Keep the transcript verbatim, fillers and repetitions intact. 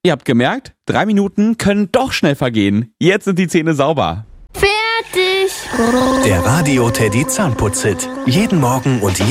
Ihr habt gemerkt, drei Minuten können doch schnell vergehen. Jetzt sind die Zähne sauber. Fertig. Der Radio Teddy Zahnputzhit. Jeden Morgen und